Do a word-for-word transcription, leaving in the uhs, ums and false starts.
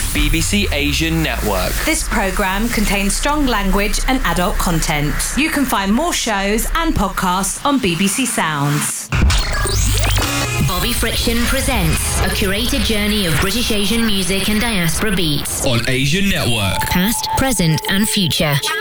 B B C Asian Network. This programme contains strong language and adult content. You can find more shows and podcasts on B B C Sounds. Bobby Friction presents a curated journey of British Asian music and diaspora beats on Asian Network. Past, present and future.